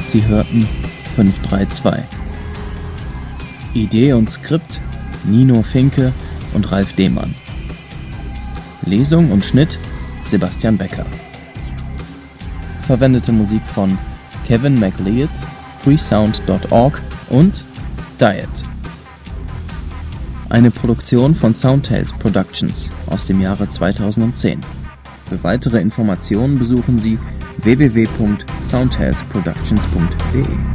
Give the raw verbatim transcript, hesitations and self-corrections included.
Sie hörten fünf drei zwei. Idee und Skript Nino Finke und Ralf Dehmann. Lesung und Schnitt Sebastian Becker. Verwendete Musik von Kevin MacLeod, freesound Punkt org und Diet. Eine Produktion von Soundtales Productions aus dem Jahre zweitausendzehn. Für weitere Informationen besuchen Sie w w w punkt soundtalesproductions punkt d e.